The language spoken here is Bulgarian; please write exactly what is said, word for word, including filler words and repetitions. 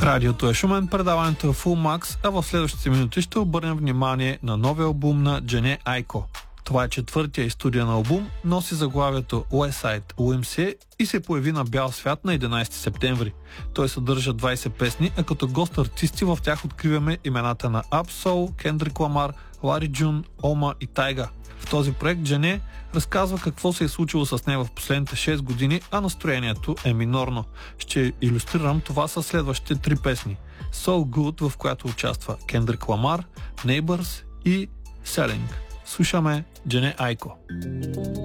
Радиото е Шумен, предаването е Full Max, а в следващите минути ще обърнем внимание на новия албум на Джене Айко. Това е четвъртия и студиен албум, носи заглавието West Side У Ем Си и се появи на бял свят на единайсети септември. Той съдържа двайсет песни, а като гост артисти в тях откриваме имената на Абсол, Кендрик Ламар, Лари Джун, Ома и Тайга. В този проект Джене разказва какво се е случило с нея в последните шест години, а настроението е минорно. Ще илюстрирам това със следващите три песни. So Good, в която участва Кендрик Ламар, Neighbors и Selling. Слушаме Джене Айко.